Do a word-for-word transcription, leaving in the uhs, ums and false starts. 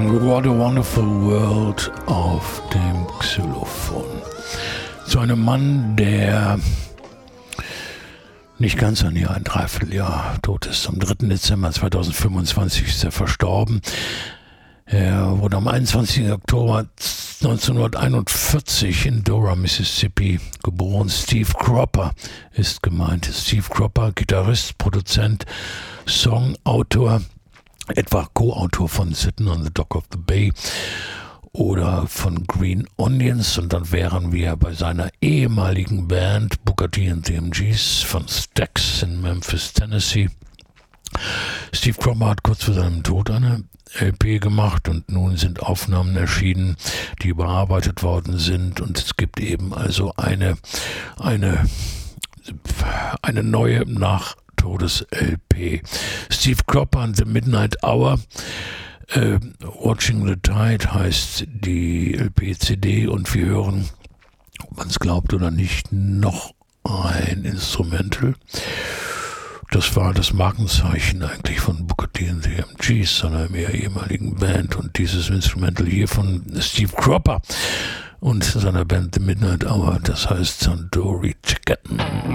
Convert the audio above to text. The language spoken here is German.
What a Wonderful World auf dem Xylophon. Zu einem Mann, der nicht ganz ein Jahr, ein Dreivierteljahr tot ist. Am dritten Dezember zweitausendfünfundzwanzig ist er verstorben. Er wurde am einundzwanzigsten Oktober neunzehnhunderteinundvierzig in Dora, Mississippi geboren. Steve Cropper ist gemeint. Steve Cropper, Gitarrist, Produzent, Songautor, etwa Co-Autor von Sitting on the Dock of the Bay oder von Green Onions, und dann wären wir bei seiner ehemaligen Band Booker T and the M Gs von Stax in Memphis, Tennessee. Steve Cropper hat kurz vor seinem Tod eine L P gemacht und nun sind Aufnahmen erschienen, die überarbeitet worden sind, und es gibt eben also eine eine eine neue nach Todes-L P. Steve Cropper and the Midnight Hour, äh, Watching the Tide heißt die L P-C D, und wir hören, ob man es glaubt oder nicht, noch ein Instrumental. Das war das Markenzeichen eigentlich von Booker T and the M Gs, seiner mehr ehemaligen Band, und dieses Instrumental hier von Steve Cropper und seiner Band The Midnight Hour, das heißt Tandoori Chicken.